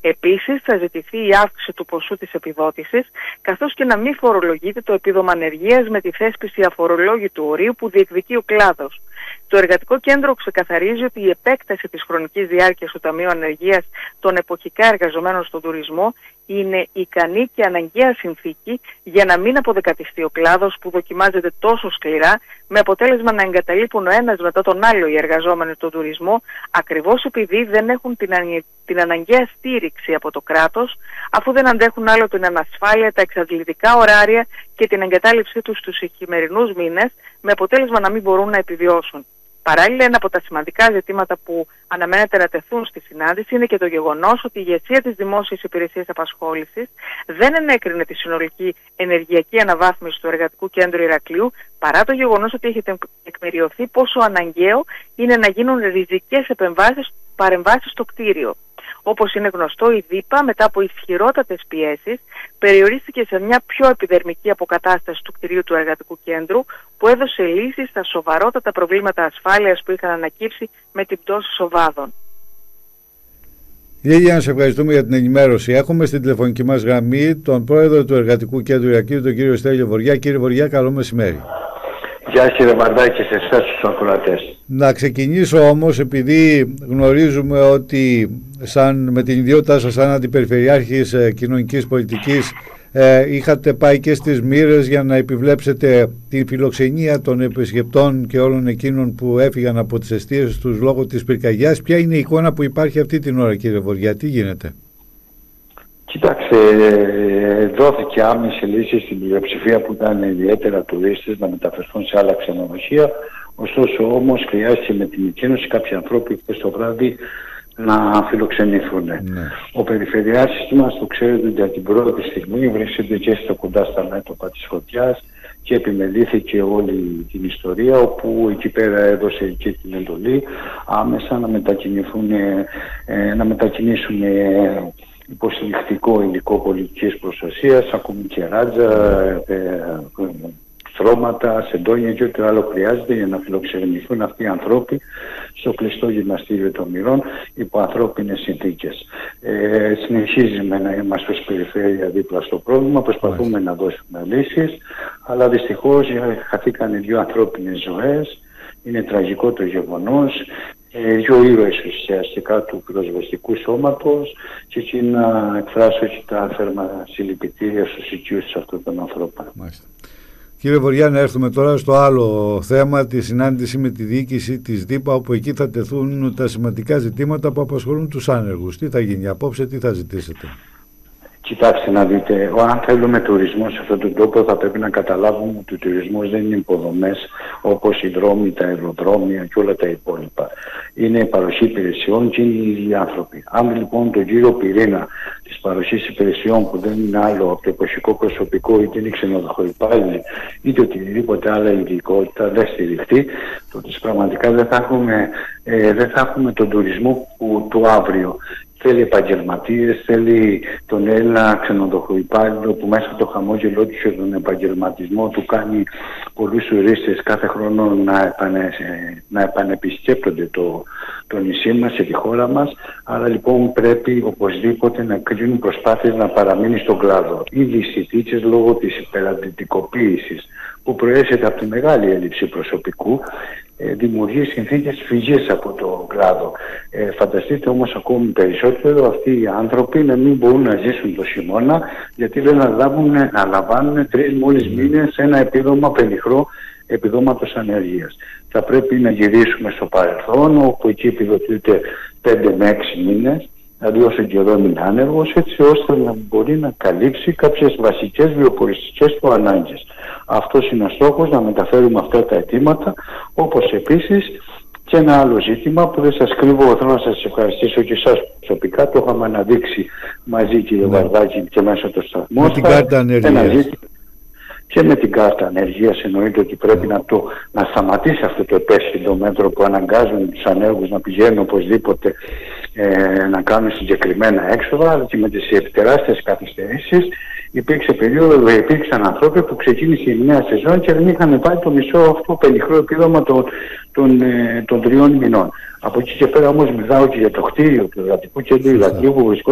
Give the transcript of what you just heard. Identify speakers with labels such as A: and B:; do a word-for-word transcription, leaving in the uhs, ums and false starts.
A: Επίσης, θα ζητηθεί η αύξηση του ποσού της επιδότησης, καθώς και να μην φορολογείται το επίδομα ανεργίας με τη θέσπιση αφορολόγητου ορίου που διεκδικεί ο κλάδος. Το Εργατικό Κέντρο ξεκαθαρίζει ότι η επέκταση της χρονικής διάρκειας του Ταμείου Ανεργίας των εποχικά εργαζομένων στον τουρισμό είναι ικανή και αναγκαία συνθήκη για να μην αποδεκατιστεί ο κλάδος που δοκιμάζεται τόσο σκληρά, με αποτέλεσμα να εγκαταλείπουν ο ένας μετά τον άλλο οι εργαζόμενοι στον τουρισμό, ακριβώς επειδή δεν έχουν την, ανε... την αναγκαία στήριξη από το κράτος, αφού δεν αντέχουν άλλο την ανασφάλεια, τα εξαντλητικά ωράρια και την εγκατάλειψή τους στους χειμερινούς μήνες, με αποτέλεσμα να μην μπορούν να επιβιώσουν. Παράλληλα, ένα από τα σημαντικά ζητήματα που αναμένεται να τεθούν στη συνάντηση είναι και το γεγονός ότι η ηγεσία της Δημόσιας Υπηρεσίας Απασχόλησης δεν ενέκρινε τη συνολική ενεργειακή αναβάθμιση του Εργατικού Κέντρου Ηρακλείου, παρά το γεγονός ότι έχει τεκμηριωθεί πόσο αναγκαίο είναι να γίνουν ριζικές επεμβάσεις, παρεμβάσεις στο κτίριο. Όπως είναι γνωστό, η ΔΥΠΑ, μετά από ισχυρότατες πιέσεις, περιορίστηκε σε μια πιο επιδερμική αποκατάσταση του κτηρίου του Εργατικού Κέντρου, που έδωσε λύσεις στα σοβαρότατα προβλήματα ασφάλειας που είχαν ανακύψει με την πτώση σοβάδων.
B: Λίλια, να σε ευχαριστούμε για την ενημέρωση. Έχουμε στην τηλεφωνική μας γραμμή τον πρόεδρο του Εργατικού Κέντρου Ηρακλείου, τον κύριο Στέλιο Βοριά. Κύριε Βοριά, καλό μεσημέρι.
C: Γεια κύριε Βαρδάκη και σε εσάς τους ακροατές.
B: Να ξεκινήσω όμως, επειδή γνωρίζουμε ότι σαν, με την ιδιότητά σας σαν Αντιπεριφερειάρχης ε, Κοινωνικής Πολιτικής ε, είχατε πάει και στις Μοίρες για να επιβλέψετε την φιλοξενία των επισκεπτών και όλων εκείνων που έφυγαν από τις εστίες τους λόγω της πυρκαγιάς. Ποια είναι η εικόνα που υπάρχει αυτή την ώρα, κύριε Βοριά, τι γίνεται?
C: Κοιτάξτε, δόθηκε άμεση λύση στην πλειοψηφία που ήταν ιδιαίτερα τουρίστες να μεταφερθούν σε άλλα ξενοδοχεία. Ωστόσο όμως χρειάστηκε με την εκκίνηση κάποιοι ανθρώποι χθες το βράδυ να φιλοξενηθούν. Ναι. Ο Περιφερειάρχης μας, το ξέρετε, για την πρώτη στιγμή βρίσκεται και στο κοντά στα μέτωπα της φωτιάς και επιμελήθηκε όλη την ιστορία, όπου εκεί πέρα έδωσε και την εντολή άμεσα να μετακινηθούν, ε, να μετακινήσουν ε, υποστηρικτικό υλικό πολιτικής προστασίας, ακόμη και ράτζα, ε, ε, στρώματα, σεντόνια και ό,τι άλλο χρειάζεται για να φιλοξενηθούν αυτοί οι ανθρώποι στο κλειστό γυμναστήριο των Μοιρών υπό ανθρώπινες συνθήκες. Ε, συνεχίζουμε να είμαστε ως περιφέρεια δίπλα στο πρόβλημα, προσπαθούμε να δώσουμε λύσεις, αλλά δυστυχώς χαθήκαν δύο ανθρώπινες ζωές, είναι τραγικό το γεγονός. Ε, δύο ήρωες ουσιαστικά του πυροσβεστικού σώματος, και εκεί να εκφράσω και τα θέρμα συλληπιτήρια στους οικείους αυτών των ανθρώπων.
B: Μάλιστα. Κύριε Βοριά, να έρθουμε τώρα στο άλλο θέμα, τη συνάντηση με τη διοίκηση της ΔΥΠΑ, όπου εκεί θα τεθούν τα σημαντικά ζητήματα που απασχολούν τους άνεργους. Τι θα γίνει απόψε, τι θα ζητήσετε?
C: Κοιτάξτε να δείτε, αν θέλουμε τουρισμό σε αυτόν τον τόπο θα πρέπει να καταλάβουμε ότι ο τουρισμός δεν είναι υποδομές όπως οι δρόμοι, τα αεροδρόμια και όλα τα υπόλοιπα. Είναι η παροχή υπηρεσιών και είναι οι ίδιοι άνθρωποι. Αν λοιπόν τον κύριο πυρήνα της παροχής υπηρεσιών, που δεν είναι άλλο από το εποχικό προσωπικό, είτε είναι ξενοδοχοϊπάλληλοι είτε οτιδήποτε άλλα ειδικότητα, δεν στηριχτεί, τότε πραγματικά δεν θα έχουμε, ε, δεν θα έχουμε τον τουρισμό που, του αύριο. Θέλει επαγγελματίες, θέλει τον Έλληνα ξενοδοχοϊπάλληλο που μέσα από το χαμόγελό του και τον επαγγελματισμό του κάνει πολλούς τουρίστες κάθε χρόνο να, επανε, να επανεπισκέπτονται το, το νησί μας, σε τη χώρα μας. Άρα λοιπόν πρέπει οπωσδήποτε να κρίνουν προσπάθειες να παραμείνει στον κλάδο. Ήδη οι συνθήκες λόγω της υπεραντιτικοποίησης που προέρχεται από τη μεγάλη έλλειψη προσωπικού ε, δημιουργεί συνθήκες φυγής από το κλάδο. Ε, φανταστείτε όμως ακόμη περισσότερο αυτοί οι άνθρωποι να μην μπορούν να ζήσουν το χειμώνα, γιατί δεν αναλάβουν, να λαμβάνουν τρεις μόλις μήνες ένα επίδομα πενιχρό επιδόματος ανεργίας. Θα πρέπει να γυρίσουμε στο παρελθόν, όπου εκεί επιδοτείται πέντε με έξι μήνες, δηλαδή όσο καιρό είναι άνεργος, έτσι ώστε να μπορεί να καλύψει κάποιες βασικές βιοποριστικές του ανάγκες. Αυτός είναι ο στόχος, να μεταφέρουμε αυτά τα αιτήματα, όπως επίσης και ένα άλλο ζήτημα που δεν σας κρύβω, θέλω να σας ευχαριστήσω και εσάς προσωπικά, το είχαμε αναδείξει μαζί, κύριε ναι. Βαρδάκη, και μέσα το σταθμό.
B: Με την κάρτα ανεργίας.
C: Και με την κάρτα ανεργίας εννοείται ότι πρέπει να, το, να σταματήσει αυτό το επέσχυντο μέτρο που αναγκάζουν τους ανέργους να πηγαίνουν οπωσδήποτε ε, να κάνουν συγκεκριμένα έξοδα, και με τις τεράστιες καθυστερήσεις υπήρξε περίοδο, υπήρξαν ανθρώποι που ξεκίνησε η νέα σεζόν και δεν είχαν πάρει το μισό αυτό πενιχρό επίδομα των, των, των τριών μηνών. Από εκεί και πέρα όμως μιλάω και για το κτίριο του Εργατικού Κέντρου Ηρακλείου που